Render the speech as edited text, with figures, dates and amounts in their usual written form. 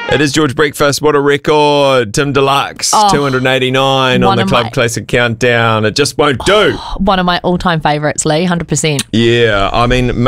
It is George Breakfast. What a record. Tim Deluxe, 289 on the Club Classic Countdown. It just won't do. One of my all-time favourites, Lee, 100%. Yeah, I mean...